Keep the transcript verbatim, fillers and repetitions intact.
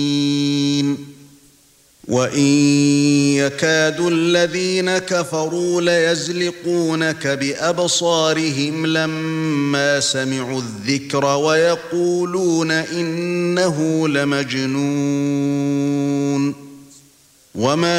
وَإِن يَكَادُ الَّذِينَ كَفَرُوا لَيَزْلِقُونَكَ بِأَبْصَارِهِمْ لَمَّا سَمِعُوا الذِّكْرَ وَيَقُولُونَ إِنَّهُ لَمَجْنُونٌ وَمَا